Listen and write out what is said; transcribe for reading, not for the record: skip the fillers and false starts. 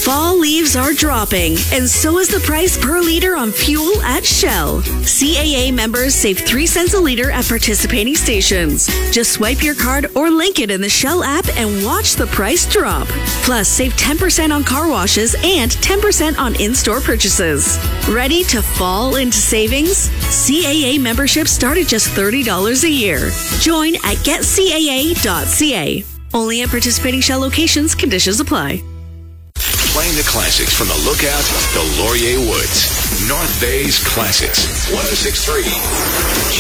Fall leaves are dropping, and so is the price per liter on fuel at Shell. CAA members save 3 cents a liter at participating stations. Just swipe your card or link it in the Shell app and watch the price drop. Plus, save 10% on car washes and 10% on in-store purchases. Ready to fall into savings? CAA membership start at just $30 a year. Join at getcaa.ca. Only at participating Shell locations. Conditions apply. Playing the classics from the Lookout, the Laurier Woods. North Bay's Classics. 106.3